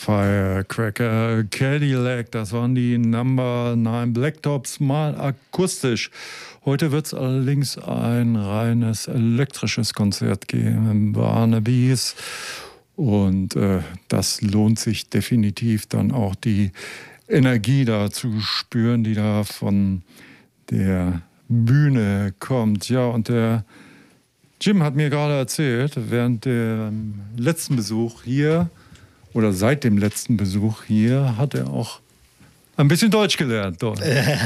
Firecracker Cadillac, das waren die Number 9 Blacktops, mal akustisch. Heute wird es allerdings ein reines elektrisches Konzert geben im Barnaby's. Und das lohnt sich definitiv dann auch die Energie da zu spüren, die da von der Bühne kommt. Ja, und der Jim hat mir gerade erzählt, während dem letzten Besuch hier oder seit dem letzten Besuch hier hat er auch ein bisschen Deutsch gelernt dort.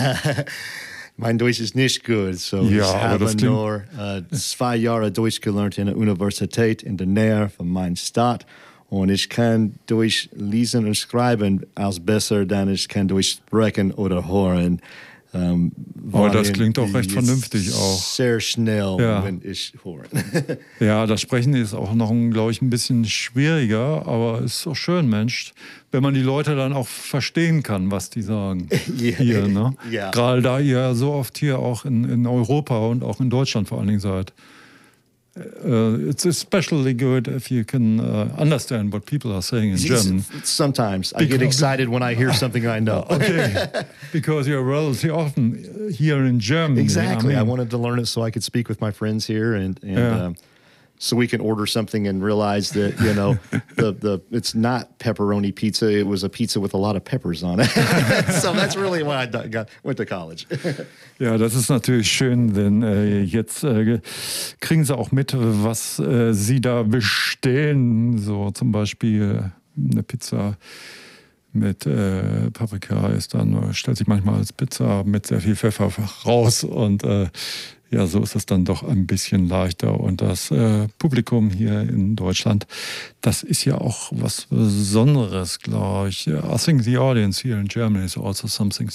Mein Deutsch ist nicht gut, so ja, ich habe nur 2 Jahre Deutsch gelernt in der Universität in der Nähe von meiner Stadt. Und ich kann Deutsch lesen und schreiben als besser, denn ich kann Deutsch sprechen oder hören. Aber das klingt auch recht vernünftig auch. Sehr schnell, ja. Wenn ich höre. Ja, das Sprechen ist auch noch, glaube ich, ein bisschen schwieriger, aber es ist auch schön, Mensch, wenn man die Leute dann auch verstehen kann, was die sagen. Yeah. Hier, ne? Yeah. Gerade da ihr so oft hier auch in Europa und auch in Deutschland vor allen Dingen seid. It's especially good if you can understand what people are saying in German. Sometimes I get excited when I hear something I know. Okay, because you're relatively often here in Germany. Exactly. I wanted to learn it so I could speak with my friends here and so we can order something and realize that, you know, the it's not pepperoni pizza. It was a pizza with a lot of peppers on it. So that's really why I went to college. Ja, das ist natürlich schön, denn jetzt kriegen Sie auch mit, was Sie da bestellen. So zum Beispiel eine Pizza mit Paprika ist dann, stellt sich manchmal als Pizza mit sehr viel Pfeffer raus und ja, so ist es dann doch ein bisschen leichter. Und das Publikum hier in Deutschland, das ist ja auch was Besonderes, glaube ich. I think the audience here in Germany is also something